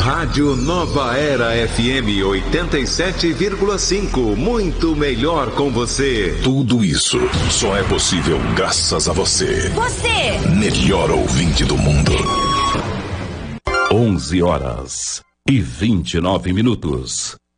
Rádio Nova Era FM 87,5. Muito melhor com você. Tudo isso só é possível graças a você. Você! Melhor ouvinte do mundo. 11 horas e 29 minutos.